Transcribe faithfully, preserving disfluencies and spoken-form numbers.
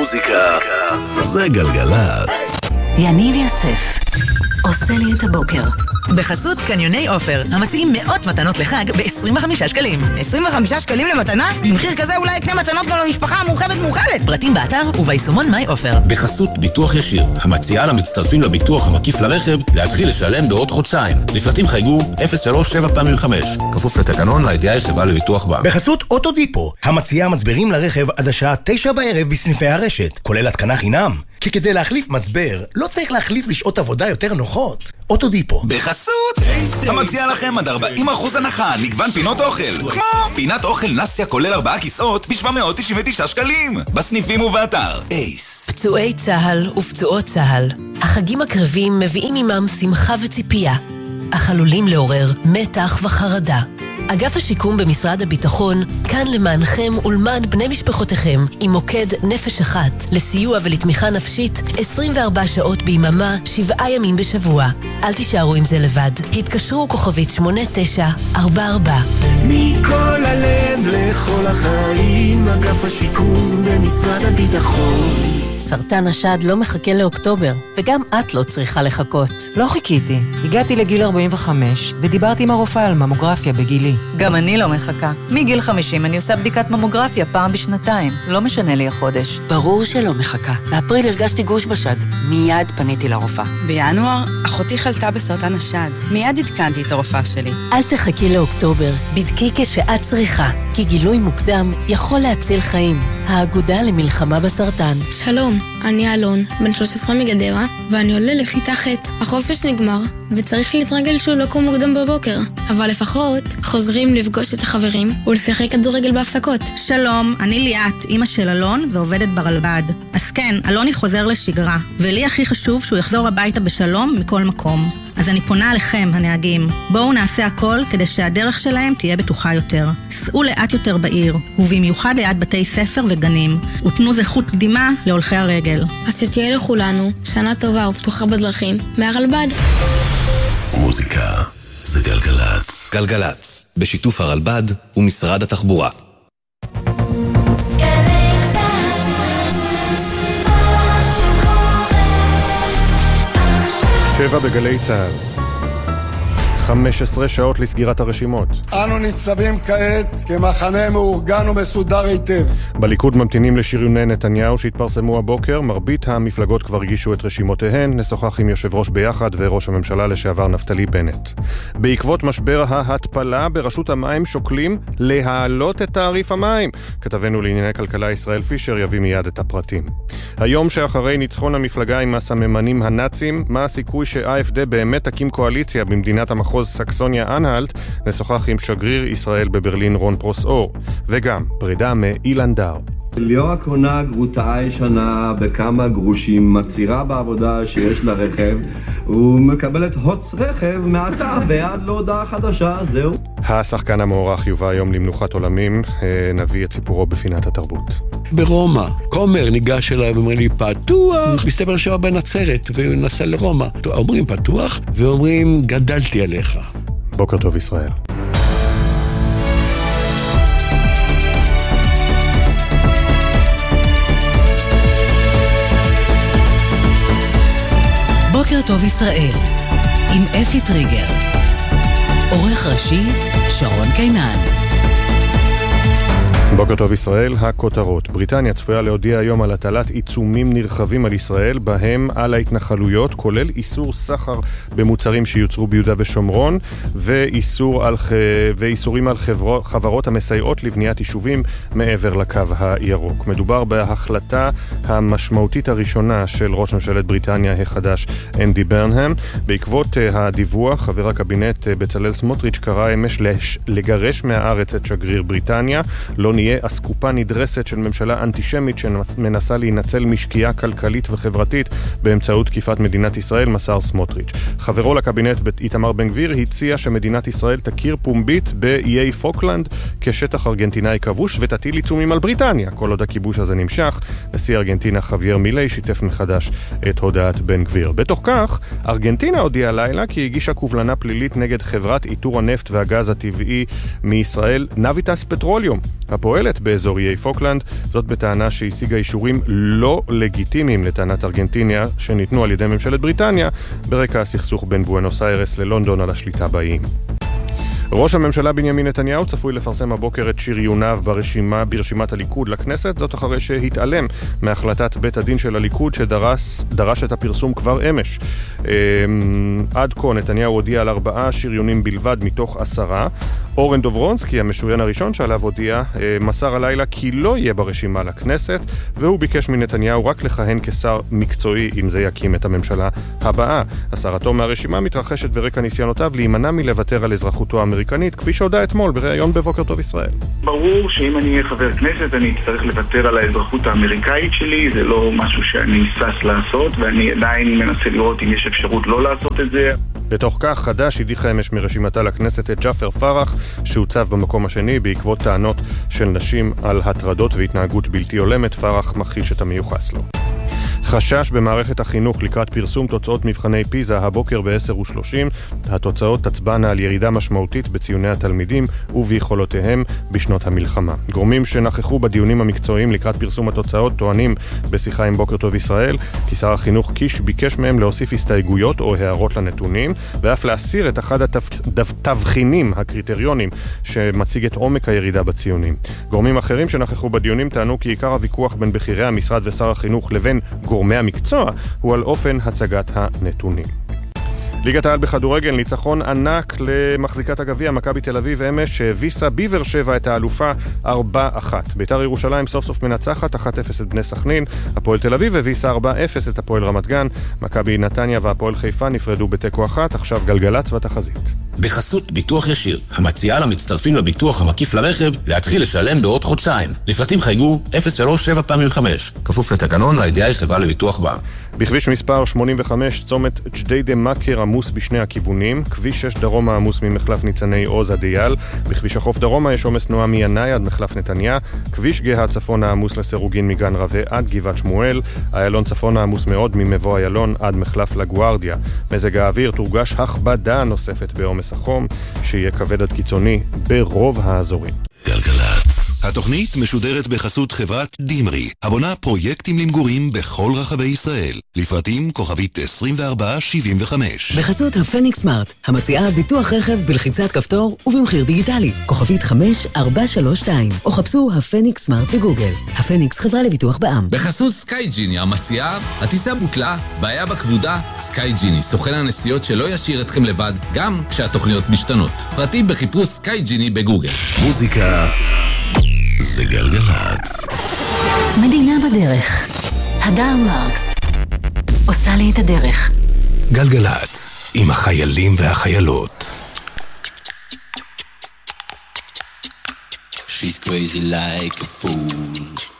מוזיקה זה גלגלצ. יניב יוסף עושה לי את הבוקר בחסות קניוני אופר, המציעים מאות מתנות לחג ב-עשרים וחמישה שקלים. עשרים וחמישה שקלים למתנה? במחיר כזה אולי יקנה מתנות גם למשפחה המורחבת מורחבת. פרטים באתר וביישומון מיי אופר. בחסות ביטוח ישיר, המציעה למצטרפים לביטוח המקיף לרכב להתחיל לשלם בעוד חודשיים. לפרטים חייגו אפס שלוש שבע פעמים חמש. כפוף לתקנון לידיעה חברה לביטוח בנק. בחסות אוטודיפו, המציעה מצברים לרכב עד השעה תשע בערב בסניפי הרשת, כולל התקנה חינם. כי כדי להחליף מצבר, לא צריך להחליף לשעות עבודה יותר נוחות. אוטודיפו. בחסות המציע לכם עד ארבעים אחוז הנחה, מגוון פינות אוכל, כמו פינת אוכל נסיה כולל ארבעה כיסאות ב-שבע מאות תשעים ותשעה שקלים, בסניפים ובאתר אייס. פצועי צהל ופצועות צהל, החגים הקרבים מביאים עמם שמחה וציפייה, אך עלולים לעורר מתח וחרדה. אגף השיקום במשרד הביטחון כאן למענכם ולמען בני משפחותיכם עם מוקד נפש אחת לסיוע ולתמיכה נפשית עשרים וארבע שעות ביממה, שבעה ימים בשבוע. אל תישארו עם זה לבד. התקשרו כוכבית שמונה תשע ארבע ארבע. מכל הלב לכל החיים, אגף השיקום במשרד הביטחון. סרטן השד לא מחכה לאוקטובר, וגם את לא צריכה לחכות. לא חיכיתי. הגעתי לגיל ארבעים וחמש ודיברתי עם הרופאה על ממוגרפיה בגילי. גם אני לא מחכה. מגיל חמישים אני עושה בדיקת ממוגרפיה פעם בשנתיים. לא משנה לי החודש. ברור שלא מחכה. באפריל הרגשתי גוש בשד. מיד פניתי לרופאה. בינואר אחותי חלתה בסרטן השד. מיד עדכנתי את הרופאה שלי. אל תחכי לאוקטובר. בדקי כשאת צריכה. כי גילוי מוקדם יכול להציל חיים. האגודה למלחמה בסרטן. שלום, אני אלון, בן שלוש עשרה מגדרה, ואני עולה לכיתה ח'. החופש נגמר, וצריך להתרגל שהוא לא קום מוקדם בבוקר. אבל לפחות חוזרים לפגוש את החברים ולשחק כדורגל בהפסקות. שלום, אני ליאת, אמא של אלון ועובדת ברלב"ד. אז כן, אלוני חוזר לשגרה, ולי הכי חשוב שהוא יחזור הביתה בשלום מכל מקום. אז אני פונה עליכם, הנהגים. בואו נעשה הכל כדי שהדרך שלהם תהיה בטוחה יותר. סעו לאט יותר בעיר, ובמיוחד ליד בתי ספר וגנים, ותנו זכות קדימה להולכי הרגל. אז שתהיה לכולנו שנה טובה ובטוחה בדרכים מהרלב"ד. מוזיקה זה גלגלצ. גלגלצ, בשיתוף הרלב"ד ומשרד התחבורה. שבע בגלי צהל. חמש עשרה שעות לסגירת הרשימות. אנו ניצבים כעת כמחנה מאורגן ומסודר היטב. בליכוד ממתינים לשריוני נתניהו שהתפרסמו הבוקר. מרבית המפלגות כבר הגישו את רשימותיהן. נשוחח עם יושב ראש ביחד וראש הממשלה לשעבר נפתלי בנט. בעקבות משבר ההתפלה ברשות המים שוקלים להעלות את תעריף המים. כתבנו לענייני כלכלה ישראל פישר יביא מיד את הפרטים. היום שאחרי ניצחון המפלגה עם הסממנים הנאצים, מה הסיכוי ש-איי אף די באמת תקים קואליציה במדינת המחוז סקסוניה אנהלט? נשוחח עם שגריר ישראל בברלין רון פרוס אור. וגם פרידה מאילן דר. ליאורה קונה גרוטה ישנה בכמה גרושים, מצהירה בעבודה שיש לה רכב, ומקבלת הוץ רכב מעתה ועד להודעה חדשה. זהו. השחקן המוערך יובא היום למנוחת עולמים. נביא את סיפורו בפינת התרבות. ברומא, כומר ניגש אליי ואומר לי פתוח, מסתבר שהוא בנצרת והוא נסע לרומא. אומרים פתוח ואומרים גדלתי עליך. בוקר טוב ישראל. בוקר טוב ישראל עם אפי טריגר, עורך ראשי שרון קינן. בוקר טוב ישראל, הכותרות. בריטניה צפויה להודיע היום על הטלת עיצומים נרחבים על ישראל, בהם על ההתנחלויות, כולל איסור סחר במוצרים שיוצרו ביהודה ושומרון, ואיסור על, ואיסורים על חברו, חברות המסייעות לבניית יישובים מעבר לקו הירוק. מדובר בהחלטה המשמעותית הראשונה של ראש ממשלת בריטניה החדש אנדי ברנהם. בעקבות הדיווח, חבר הקבינט בצלאל סמוטריץ' קרא אמש לגרש מהארץ את שגריר בריטניה. לא נהיה אסקופה נדרסת של ממשלה אנטישמית שמנסה להינצל משקיעה כלכלית וחברתית באמצעות תקיפת מדינת ישראל, מסר סמוטריץ'. חברו לקבינט איתמר בן גביר הציע שמדינת ישראל תכיר פומבית באיי פוקלנד כשטח ארגנטינאי כבוש ותטיל עיצומים על בריטניה. כל עוד הכיבוש הזה נמשך, נשיא ארגנטינה חווייר מילי שיתף מחדש את הודעת בן גביר. בתוך כך, ארגנטינה הודיעה לילה כי הגישה קובלנה פלילית נגד חברת איתור הנפט והגז הטבעי מישראל, נביטס פטרוליום, הפועלת פועלת באזור איי פוקלנד, זאת בטענה שהשיגה אישורים לא לגיטימיים לטענת ארגנטיניה שניתנו על ידי ממשלת בריטניה ברקע הסכסוך בין בואנוס איירס ללונדון על השליטה באיים. ראש הממשלה בנימין נתניהו צפוי לפרסם הבוקר את שריוניו ברשימה, ברשימת הליכוד לכנסת, זאת אחרי שהתעלם מהחלטת בית הדין של הליכוד שדרש דרש את הפרסום כבר אמש. עד כה נתניהו הודיע על ארבעה שריונים בלבד מתוך עשרה. אורן דוברונסקי, המשוריין הראשון שעליו הודיע, מסר הלילה כי לא יהיה ברשימה לכנסת, והוא ביקש מנתניהו רק לכהן כשר מקצועי אם זה יקים את הממשלה הבאה. הסרתו מהרשימה מתרחשת ברקע ניסיונותיו להימנע מלוותר על אזרחותו האמריקנית, כפי שהודע אתמול בראיון בבוקר טוב ישראל. ברור שאם אני אהיה חבר כנסת אני אצטרך לוותר על האזרחות האמריקאית שלי, זה לא משהו שאני סס לעשות, ואני עדיין מנסה לראות אם יש אפשרות לא לעשות את זה. בתוך כך, חד"ש הדיחה אמש מרשימתה לכנסת את ג'אפר פרח, שהוצב במקום השני בעקבות טענות של נשים על הטרדות והתנהגות בלתי הולמת. פרח מכחיש את המיוחס לו. חשש במערכת החינוך לקראת פרסום תוצאות מבחני פיזה הבוקר ב-עשר ושלושים. התוצאות תצבענה על ירידה משמעותית בציוני התלמידים וביכולותיהם בשנות המלחמה. גורמים שנכחו בדיונים המקצועיים לקראת פרסום התוצאות טוענים בשיחה עם בוקר טוב ישראל כי שר החינוך קיש ביקש מהם להוסיף הסתייגויות או הערות לנתונים ואף להסיר את אחד התבחינים הקריטריונים שמציג את עומק הירידה בציונים. גורמים אחרים שנכחו בדיונים טענו כי עיקר הוויכוח בין בכירי המשרד ושר החינוך לבין גורמי המקצוע הוא על אופן הצגת הנתונים. ליגת העל בכדורגל, ניצחון ענק למחזיקת הגביע מכבי תל אביב אמש שהביסה ביבר שבע את האלופה ארבע אחת. בית"ר ירושלים סוף סוף מנצחת אחת אפס את בני סכנין. הפועל תל אביב הביסה ארבע אפס את הפועל רמת גן. מכבי נתניה והפועל חיפה נפרדו בתיקו אחת. עכשיו גלגלצ והתחזית. בחסות ביטוח ישיר, המציעה למצטרפים לביטוח המקיף לרכב להתחיל לשלם בעוד חודשיים. לפרטים חייגו אפס שלוש שבע פעמים חמש. כפוף לתקנון לידיעה חברה לביטוח בע"מ. בכביש מספר שמונים וחמש, צומת ג'דיידה מכר עמוס בשני הכיוונים, כביש שש דרומה עמוס ממחלף ניצני עוז עד אייל, בכביש החוף דרומה יש עומס תנועה מינאי עד מחלף נתניה, כביש גאה צפונה עמוס לסירוגין מגן רווה עד גבעת שמואל, איילון צפונה עמוס מאוד ממבוא איילון עד מחלף לגוארדיה. מזג האוויר תורגש הכבדה נוספת בעומס החום, שיהיה כבד עד קיצוני ברוב האזורים. גלגלצ. התוכנית משודרת בחסות חברת דימרי, הבונה פרויקטים למגורים בכל רחבי ישראל. לפרטים כוכבית עשרים וארבע שבעים וחמש. בחסות הפניקס סמארט, המציעה ביטוח רכב בלחיצת כפתור ובמחיר דיגיטלי. כוכבית חמש ארבע שלוש שתיים, או חפשו הפניקס סמארט בגוגל. הפניקס חברה לביטוח בע"מ. בחסות סקייג'יני, המציעה, הטיסה בוטלה, בעיה בכבודה, סקייג'יני, סוכן הנסיעות שלא ישאיר אתכם לבד, גם כשהתוכניות משתנות. פרטים בחיפוש סקייג'יני בגוגל. מוזיקה זה גלגלצ. מדינה בדרך. הדר מרקס עושה לי את הדרך. גלגלצ עם החיילים והחיילות. She's crazy like a fool.